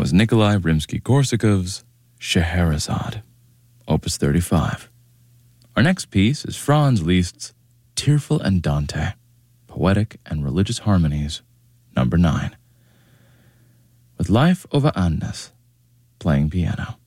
was Nikolai Rimsky-Korsakov's Scheherazade, Opus 35. Our next piece is Franz Liszt's Tearful Andante, Poetic and Religious Harmonies, number 9, with Leif Ove Andes playing piano.